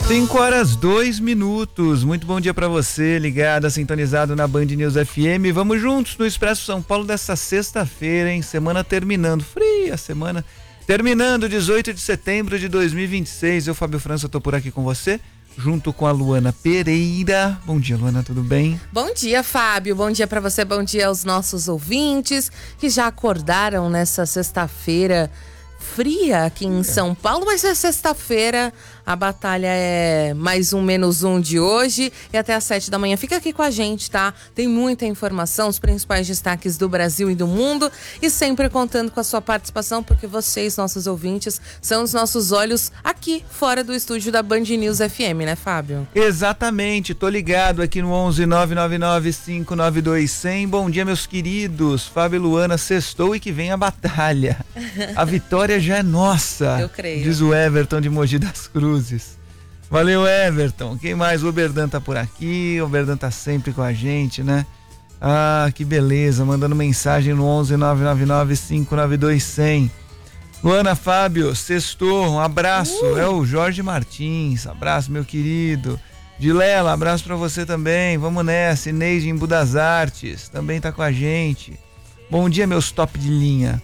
5h02. Muito bom dia para você, ligado, sintonizado na Band News FM. Vamos juntos no Expresso São Paulo dessa sexta-feira, hein? Semana terminando, fria semana, terminando, 18 de setembro de 2026. Eu, Fábio França, tô por aqui com você, junto com a Luana Pereira. Bom dia, Luana, tudo bem? Bom dia, Fábio. Bom dia para você, bom dia aos nossos ouvintes que já acordaram nessa sexta-feira fria aqui em São Paulo, mas é sexta-feira, a batalha é mais um menos um de hoje e até às 7 da manhã. Fica aqui com a gente, tá? Tem muita informação, os principais destaques do Brasil e do mundo e sempre contando com a sua participação, porque vocês, nossos ouvintes, são os nossos olhos aqui fora do estúdio da Band News FM, né, Fábio? Exatamente, tô ligado aqui no 11 999 592 100. Bom dia, meus queridos. Fábio e Luana, sextou e que vem a batalha. A vitória já é nossa. Eu creio. Diz o Everton de Mogi das Cruzes. Valeu, Everton. Quem mais? O Oberdan tá por aqui. O Oberdan tá sempre com a gente, né? Ah, que beleza. Mandando mensagem no 11 999 592 100. Luana, Fábio, sextou. Um abraço. É o Jorge Martins. Abraço, meu querido. Dilela, abraço pra você também. Vamos nessa. Inês de Embu das Artes também tá com a gente. Bom dia, meus top de linha.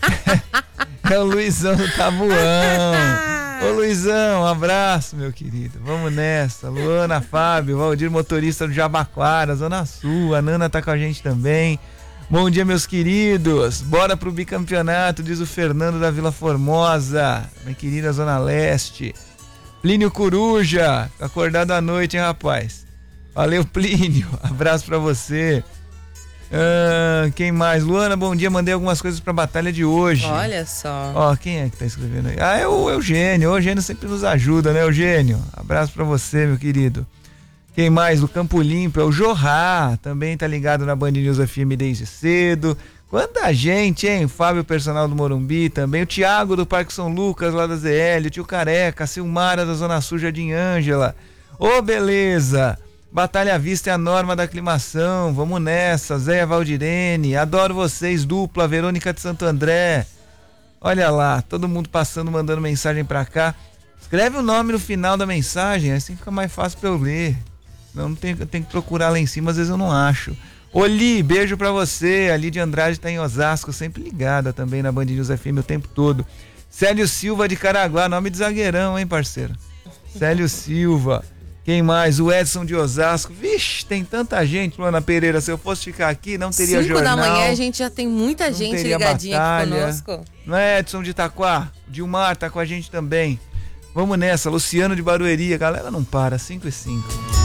É o Luizão do Tabuão. Ô, Luizão, um abraço, meu querido. Vamos nessa. Luana, Fábio, Valdir, motorista do Jabaquara, Zona Sul. A Nana tá com a gente também. Bom dia, meus queridos. Bora pro bicampeonato, diz o Fernando da Vila Formosa. Minha querida Zona Leste. Plínio Coruja, acordado à noite, hein, rapaz? Valeu, Plínio. Abraço pra você. Quem mais? Luana, bom dia, mandei algumas coisas pra batalha de hoje. Olha só. Ó, quem é que tá escrevendo aí? Ah, é o Eugênio. O Eugênio sempre nos ajuda, né, Eugênio? Abraço pra você, meu querido. Quem mais? Do Campo Limpo, é o Jorrá, também tá ligado na Band News FM desde cedo. Quanta gente, hein? Fábio, personal do Morumbi também. O Thiago do Parque São Lucas, lá da ZL. O tio Careca, a Silmara da Zona Sul, Jardim Ângela. Ô, beleza! Batalha à vista é a norma da aclimação, vamos nessa. Zéia Valdirene, adoro vocês, dupla, Verônica de Santo André. Olha lá, todo mundo passando, mandando mensagem pra cá. Escreve o nome no final da mensagem, assim fica mais fácil pra eu ler. Não tenho que procurar lá em cima, às vezes eu não acho. Oli, beijo pra você, a Lídia Andrade tá em Osasco, sempre ligada também na Band News FM o tempo todo. Célio Silva de Caraguá, nome de zagueirão, hein, parceiro? Célio Silva. Quem mais? O Edson de Osasco. Vixe, tem tanta gente, Luana Pereira. Se eu fosse ficar aqui, não teria 5 jornal. 5 da manhã a gente já tem muita gente ligadinha batalha. Aqui conosco. Não é, Edson de Itaquá? O Dilmar tá com a gente também. Vamos nessa. Luciano de Barueri. A galera não para. 5:05.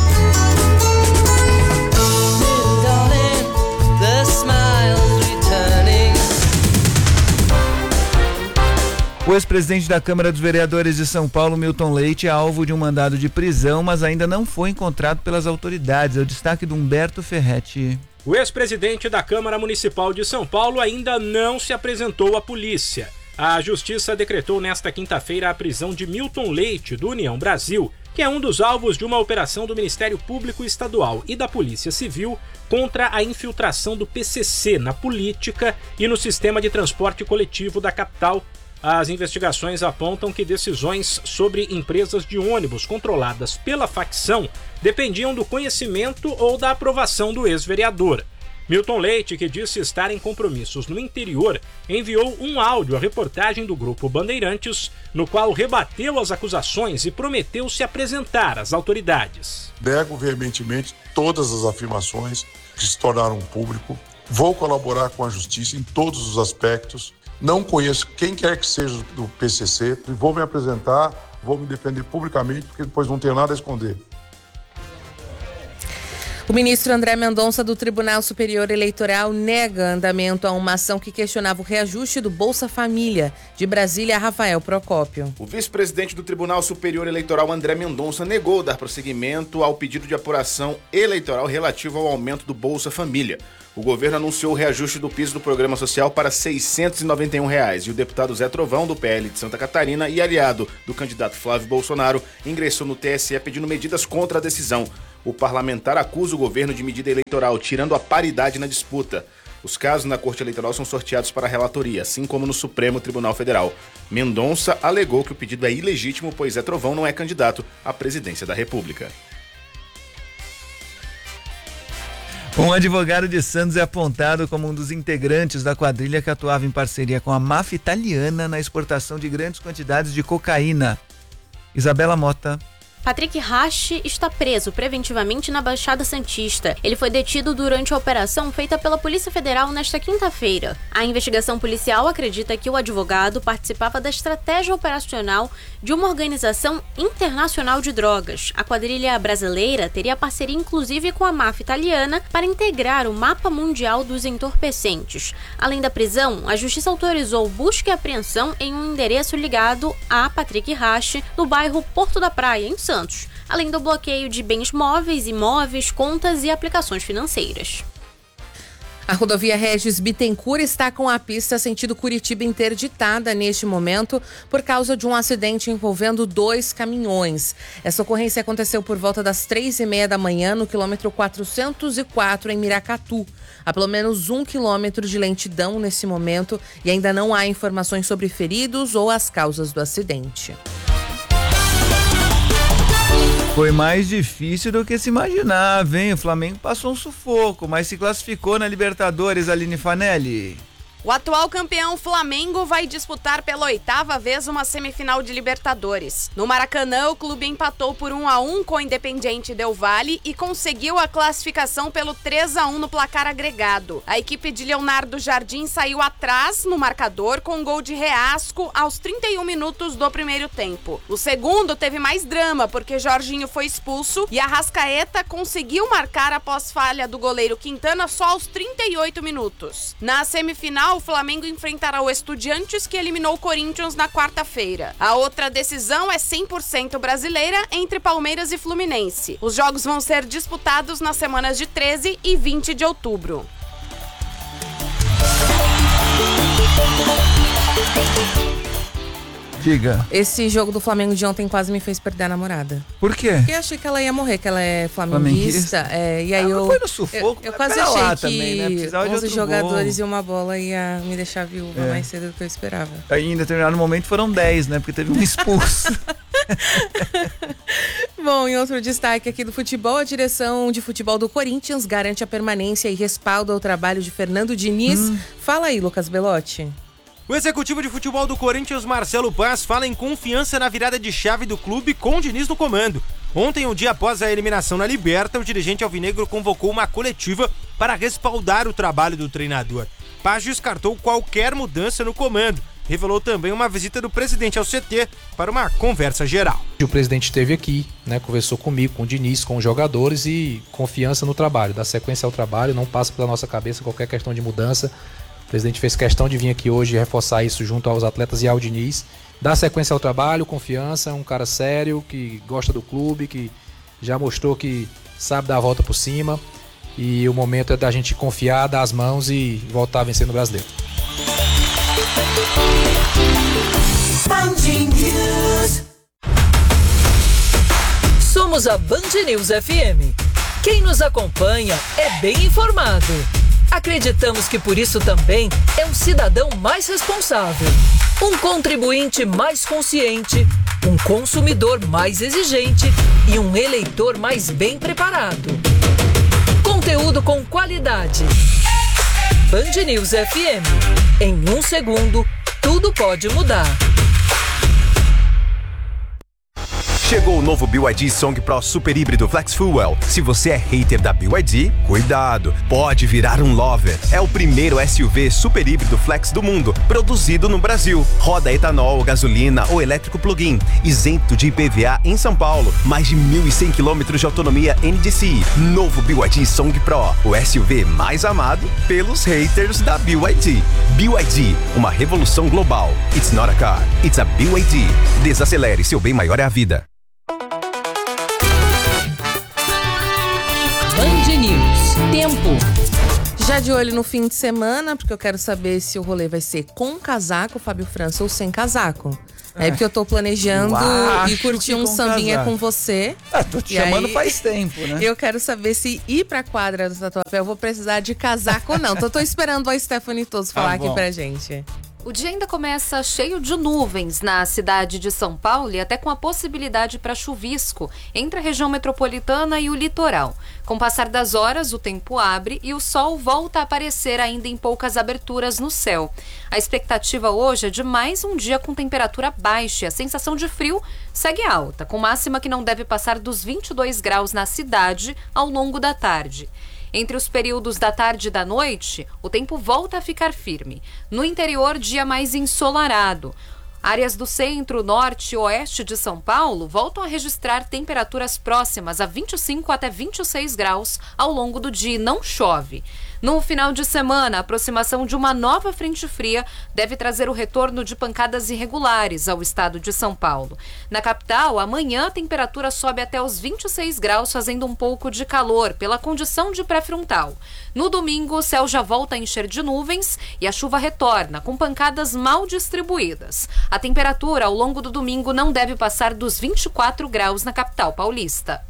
O ex-presidente da Câmara dos Vereadores de São Paulo, Milton Leite, é alvo de um mandado de prisão, mas ainda não foi encontrado pelas autoridades. É o destaque do Humberto Ferretti. O ex-presidente da Câmara Municipal de São Paulo ainda não se apresentou à polícia. A Justiça decretou nesta quinta-feira a prisão de Milton Leite, do União Brasil, que é um dos alvos de uma operação do Ministério Público Estadual e da Polícia Civil contra a infiltração do PCC na política e no sistema de transporte coletivo da capital. As investigações apontam que decisões sobre empresas de ônibus controladas pela facção dependiam do conhecimento ou da aprovação do ex-vereador. Milton Leite, que disse estar em compromissos no interior, enviou um áudio à reportagem do Grupo Bandeirantes, no qual rebateu as acusações e prometeu se apresentar às autoridades. Nego veementemente todas as afirmações que se tornaram público. Vou colaborar com a Justiça em todos os aspectos. Não conheço quem quer que seja do PCC, vou me apresentar, vou me defender publicamente, porque depois não tenho nada a esconder. O ministro André Mendonça do Tribunal Superior Eleitoral nega andamento a uma ação que questionava o reajuste do Bolsa Família. De Brasília, Rafael Procópio. O vice-presidente do Tribunal Superior Eleitoral, André Mendonça, negou dar prosseguimento ao pedido de apuração eleitoral relativo ao aumento do Bolsa Família. O governo anunciou o reajuste do piso do programa social para R$ 691 e o deputado Zé Trovão, do PL de Santa Catarina e aliado do candidato Flávio Bolsonaro, ingressou no TSE pedindo medidas contra a decisão. O parlamentar acusa o governo de medida eleitoral, tirando a paridade na disputa. Os casos na Corte Eleitoral são sorteados para a relatoria, assim como no Supremo Tribunal Federal. Mendonça alegou que o pedido é ilegítimo, pois Zé Trovão não é candidato à presidência da República. Um advogado de Santos é apontado como um dos integrantes da quadrilha que atuava em parceria com a máfia italiana na exportação de grandes quantidades de cocaína. Isabela Mota. Patrick Rache está preso preventivamente na Baixada Santista. Ele foi detido durante a operação feita pela Polícia Federal nesta quinta-feira. A investigação policial acredita que o advogado participava da estratégia operacional de uma organização internacional de drogas. A quadrilha brasileira teria parceria inclusive com a máfia italiana para integrar o mapa mundial dos entorpecentes. Além da prisão, a justiça autorizou busca e apreensão em um endereço ligado a Patrick Rache no bairro Porto da Praia, em Santos, além do bloqueio de bens móveis, imóveis, contas e aplicações financeiras. A rodovia Regis Bittencourt está com a pista sentido Curitiba interditada neste momento por causa de um acidente envolvendo 2 caminhões. Essa ocorrência aconteceu por volta das 3h30 da manhã no quilômetro 404 em Miracatu. Há pelo menos 1 quilômetro de lentidão nesse momento e ainda não há informações sobre feridos ou as causas do acidente. Foi mais difícil do que se imaginava, hein? O Flamengo passou um sufoco, mas se classificou na Libertadores, Aline Fanelli. O atual campeão Flamengo vai disputar pela 8ª vez uma semifinal de Libertadores. No Maracanã, o clube empatou por 1-1 com o Independiente Del Valle e conseguiu a classificação pelo 3-1 no placar agregado. A equipe de Leonardo Jardim saiu atrás no marcador com um gol de Reasco aos 31 minutos do primeiro tempo. O segundo teve mais drama porque Jorginho foi expulso e Arrascaeta conseguiu marcar após falha do goleiro Quintana só aos 38 minutos. Na semifinal, o Flamengo enfrentará o Estudiantes, que eliminou o Corinthians na quarta-feira. A outra decisão é 100% brasileira entre Palmeiras e Fluminense. Os jogos vão ser disputados nas semanas de 13 e 20 de outubro. Diga. Esse jogo do Flamengo de ontem quase me fez perder a namorada. Por quê? Porque eu achei que ela ia morrer, que ela é flamenguista. E aí não foi no sufoco, eu quase achei que também, né? 11 jogadores gol. E uma bola ia me deixar viúva mais cedo do que eu esperava. Aí, em determinado momento foram 10, né? Porque teve um expulso. Bom, em outro destaque aqui do futebol, a direção de futebol do Corinthians garante a permanência e respalda o trabalho de Fernando Diniz. Fala aí, Lucas Belotti. O executivo de futebol do Corinthians, Marcelo Paz, fala em confiança na virada de chave do clube com o Diniz no comando. Ontem, um dia após a eliminação na Liberta, o dirigente alvinegro convocou uma coletiva para respaldar o trabalho do treinador. Paz descartou qualquer mudança no comando. Revelou também uma visita do presidente ao CT para uma conversa geral. O presidente esteve aqui, conversou comigo, com o Diniz, com os jogadores e confiança no trabalho, dá sequência ao trabalho, não passa pela nossa cabeça qualquer questão de mudança. O presidente fez questão de vir aqui hoje e reforçar isso junto aos atletas e ao Diniz. Dá sequência ao trabalho, confiança, é um cara sério, que gosta do clube, que já mostrou que sabe dar a volta por cima. E o momento é da gente confiar, dar as mãos e voltar a vencer no Brasileiro. Somos a Band News FM. Quem nos acompanha é bem informado. Acreditamos que por isso também é um cidadão mais responsável, um contribuinte mais consciente, um consumidor mais exigente e um eleitor mais bem preparado. Conteúdo com qualidade. Band News FM. Em 1 segundo, tudo pode mudar. Chegou o novo BYD Song Pro Super Híbrido Flex Fuel. Se você é hater da BYD, cuidado, pode virar um lover. É o primeiro SUV super híbrido flex do mundo, produzido no Brasil. Roda etanol, gasolina ou elétrico plug-in, isento de IPVA em São Paulo. Mais de 1.100 km de autonomia NDCi. Novo BYD Song Pro, o SUV mais amado pelos haters da BYD. BYD, uma revolução global. It's not a car, it's a BYD. Desacelere, seu bem maior é a vida. Band News. Tempo. Já de olho no fim de semana, porque eu quero saber se o rolê vai ser com casaco, Fábio França, ou sem casaco. É porque eu tô planejando Eu e acho curtir que um vão sambinha casar. com você. Tô te E chamando aí, faz tempo, né? Eu quero saber se ir pra quadra do Tatuapé eu vou precisar de casaco ou não. Então eu tô esperando a Stephanie Todos falar aqui pra gente. O dia ainda começa cheio de nuvens na cidade de São Paulo e até com a possibilidade para chuvisco entre a região metropolitana e o litoral. Com o passar das horas, o tempo abre e o sol volta a aparecer ainda em poucas aberturas no céu. A expectativa hoje é de mais um dia com temperatura baixa e a sensação de frio segue alta, com máxima que não deve passar dos 22 graus na cidade ao longo da tarde. Entre os períodos da tarde e da noite, o tempo volta a ficar firme. No interior, dia mais ensolarado. Áreas do centro, norte e oeste de São Paulo voltam a registrar temperaturas próximas a 25 até 26 graus ao longo do dia e não chove. No final de semana, a aproximação de uma nova frente fria deve trazer o retorno de pancadas irregulares ao estado de São Paulo. Na capital, amanhã a temperatura sobe até os 26 graus, fazendo um pouco de calor pela condição de pré-frontal. No domingo, o céu já volta a encher de nuvens e a chuva retorna, com pancadas mal distribuídas. A temperatura ao longo do domingo não deve passar dos 24 graus na capital paulista.